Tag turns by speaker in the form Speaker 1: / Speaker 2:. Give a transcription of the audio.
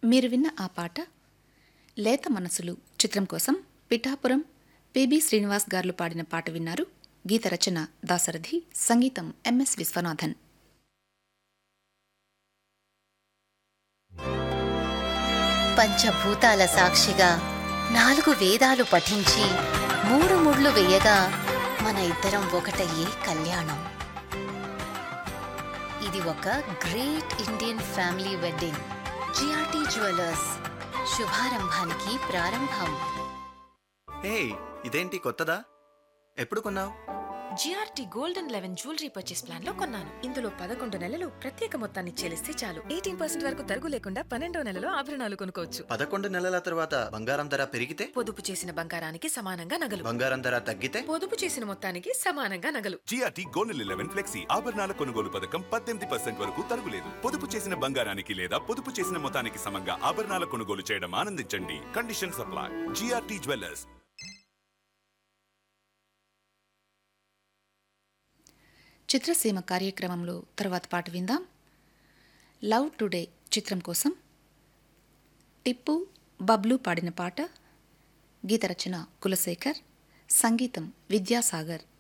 Speaker 1: మీరు విన్న ఆ పాట లేత మనసులు చిత్రం కోసం పిఠాపురం పిబి శ్రీనివాస్ గారు పాడిన పాట విన్నారు. గీత రచన దాశరథి, సంగీతం ఎంఎస్ విశ్వనాథన్.
Speaker 2: పంచభూతాల సాక్షిగా 4 వేదాలు పఠించి 3 ముళ్ళు వేయగా మన ఇద్దరం ఒకటయ్యే కళ్యాణం. ఇది ఒక great Indian family wedding. GRT jewellers, శుభారంభానికి ప్రారంభం.
Speaker 3: హే, ఇదేంటి కొత్తదా? ఎప్పుడు కొన్నావు?
Speaker 4: GRT golden 11 jewellery purchase plan లో కొన్నాను. ఇందులో 11 నెలలు ప్రత్యేక మొత్తాన్ని చెల్లిస్తే చాలు. 18% వరకు తరుగు లేకుండా 12వ నెలలో ఆభరణాలు కొనుక్కోవచ్చు.
Speaker 3: 11 నెలల తర్వాత బంగారం ధర పెరిగితే?
Speaker 4: పొదుపు చేసిన బంగారానికి సమానంగా నగలు.
Speaker 3: బంగారం ధర తగ్గితే?
Speaker 4: పొదుపు చేసిన మొత్తానికి సమానంగా నగలు.
Speaker 5: జిఆర్టీ గోల్డెన్ 11 ఫ్లెక్సీ ఆభరణాల కొనుగోలు పథకం 18% వరకు తరుగులేదు. పొదుపు చేసిన బంగారానికి లేదా పొదుపు చేసిన మొత్తానికి సమంగా ఆభరణాల కొనుగోలు చేయడం ఆనందించండి. Condition supply. GRT jewellers.
Speaker 1: చిత్రసీమ కార్యక్రమంలో తర్వాత పాట విందాం. లవ్ టుడే చిత్రం కోసం టిప్పు, బబ్లు పాడిన పాట. గీత రచన కులశేఖర్, సంగీతం విద్యాసాగర్.